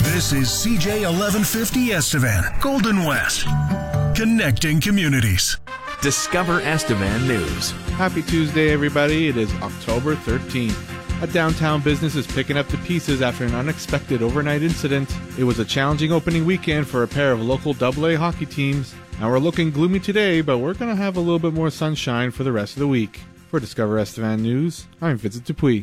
This is CJ 1150 Estevan, Golden West, connecting communities. Discover Estevan News. Happy Tuesday, everybody. It is October 13th. A downtown business is picking up the pieces after an unexpected overnight incident. It was a challenging opening weekend for a pair of local AA hockey teams. Now we're looking gloomy today, but we're going to have a little bit more sunshine for the rest of the week. For Discover Estevan News, I'm Vincent Dupuis.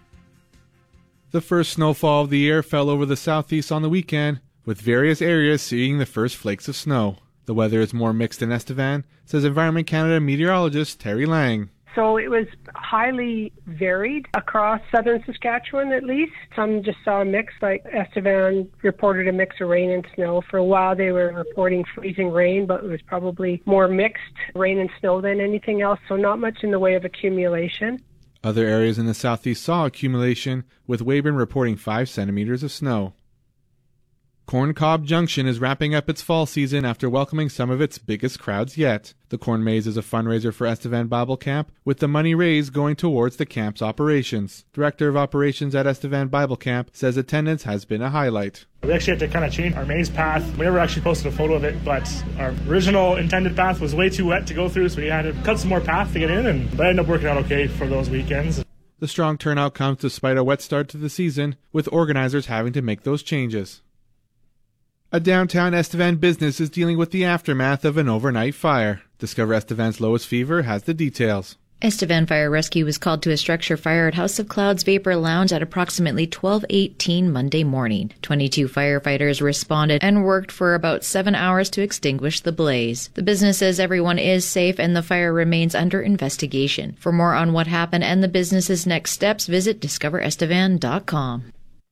The first snowfall of the year fell over the southeast on the weekend, with various areas seeing the first flakes of snow. The weather is more mixed in Estevan, says Environment Canada meteorologist Terry Lang. So it was highly varied across southern Saskatchewan, at least. Some just saw a mix, like Estevan reported a mix of rain and snow. For a while they were reporting freezing rain, but it was probably more mixed rain and snow than anything else, so not much in the way of accumulation. Other areas in the southeast saw accumulation, with Weyburn reporting 5 centimeters of snow. Corn Cob Junction is wrapping up its fall season after welcoming some of its biggest crowds yet. The Corn Maze is a fundraiser for Estevan Bible Camp, with the money raised going towards the camp's operations. Director of Operations at Estevan Bible Camp says attendance has been a highlight. We actually had to kind of change our maze path. We never actually posted a photo of it, but our original intended path was way too wet to go through, so we had to cut some more path to get in, but it ended up working out okay for those weekends. The strong turnout comes despite a wet start to the season, with organizers having to make those changes. A downtown Estevan business is dealing with the aftermath of an overnight fire. Discover Estevan's Lois Fever has the details. Estevan Fire Rescue was called to a structure fire at House of Clouds Vapor Lounge at approximately 12:18 Monday morning. 22 firefighters responded and worked for about 7 hours to extinguish the blaze. The business says everyone is safe and the fire remains under investigation. For more on what happened and the business's next steps, visit discoverestevan.com.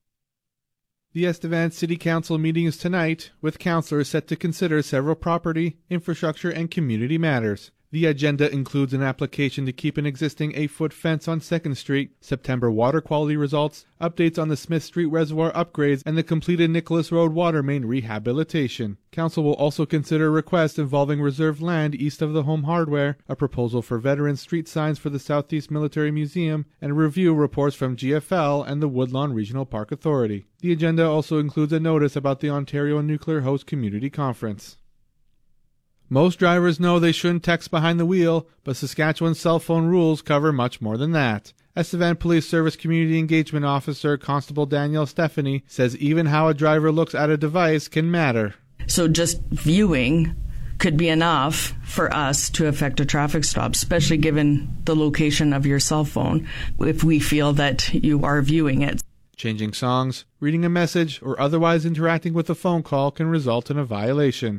The Estevan City Council meeting is tonight, with councillors set to consider several property, infrastructure, and community matters. The agenda includes an application to keep an existing 8-foot fence on 2nd Street, September water quality results, updates on the Smith Street Reservoir upgrades, and the completed Nicholas Road water main rehabilitation. Council will also consider requests involving reserved land east of the Home Hardware, a proposal for veteran street signs for the Southeast Military Museum, and review reports from GFL and the Woodlawn Regional Park Authority. The agenda also includes a notice about the Ontario Nuclear Host Community Conference. Most drivers know they shouldn't text behind the wheel, but Saskatchewan's cell phone rules cover much more than that. Estevan Police Service Community Engagement Officer Constable Danielle Stephanie says even how a driver looks at a device can matter. So just viewing could be enough for us to affect a traffic stop, especially given the location of your cell phone, if we feel that you are viewing it. Changing songs, reading a message, or otherwise interacting with a phone call can result in a violation.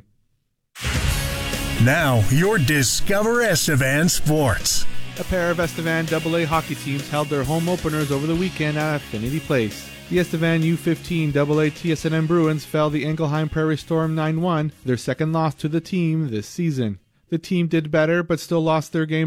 Now, your Discover Estevan Sports. A pair of Estevan AA hockey teams held their home openers over the weekend at Affinity Place. The Estevan U15 AA TSNM Bruins fell the Engelheim Prairie Storm 9-1, their second loss to the team this season. The team did better, but still lost their game